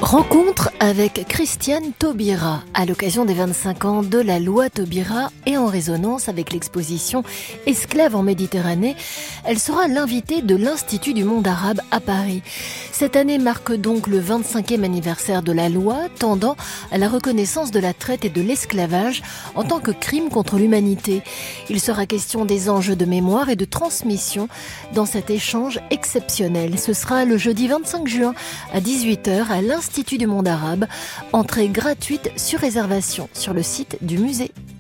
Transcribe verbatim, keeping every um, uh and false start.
Rencontre avec Christiane Taubira à l'occasion des vingt-cinq ans de la loi Taubira et en résonance avec l'exposition Esclaves en Méditerranée. Elle sera l'invitée de l'Institut du monde arabe à Paris. Cette année marque donc le vingt-cinquième anniversaire de la loi tendant à la reconnaissance de la traite et de l'esclavage en tant que crime contre l'humanité. Il sera question des enjeux de mémoire et de transmission dans cet échange exceptionnel. Ce sera le jeudi vingt-cinq juin à dix-huit heures à l'Institut du monde arabe. Entrée gratuite sur réservation sur le site du musée.